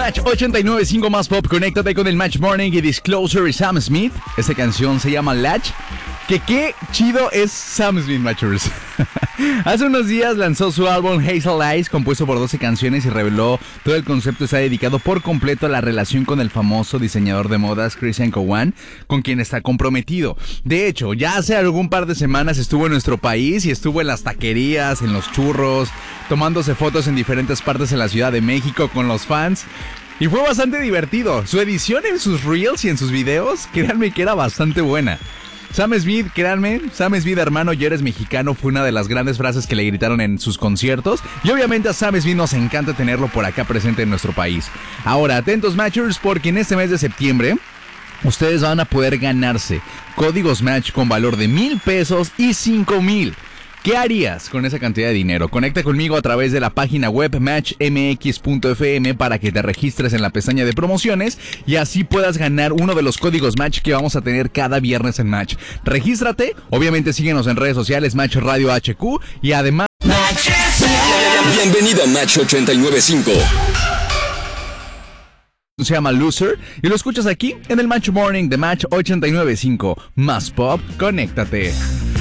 Match 89.5 más pop. Conéctate con el Match Morning y Disclosure y Sam Smith. Esta canción se llama Latch. Que qué chido es Sam Smith, Matchers. Hace unos días lanzó su álbum Hazel Eyes, compuesto por 12 canciones, y reveló todo el concepto está dedicado por completo a la relación con el famoso diseñador de modas Christian Cowan, con quien está comprometido. De hecho, ya hace algún par de semanas estuvo en nuestro país y estuvo en las taquerías, en los churros, tomándose fotos en diferentes partes de la Ciudad de México con los fans. Y fue bastante divertido. Su edición en sus reels y en sus videos, créanme que era bastante buena. Sam Smith, créanme, Sam Smith, hermano, ya eres mexicano, fue una de las grandes frases que le gritaron en sus conciertos. Y obviamente a Sam Smith nos encanta tenerlo por acá presente en nuestro país. Ahora, atentos, Matchers, porque en este mes de septiembre ustedes van a poder ganarse códigos Match con valor de 1,000 pesos y 5,000. ¿Qué harías con esa cantidad de dinero? Conecta conmigo a través de la página web matchmx.fm para que te registres en la pestaña de promociones y así puedas ganar uno de los códigos Match que vamos a tener cada viernes en Match. Regístrate, obviamente síguenos en redes sociales Match Radio HQ y además... Bienvenido a Match 89.5. Se llama Loser y lo escuchas aquí en el Match Morning de Match 89.5. Más pop, conéctate.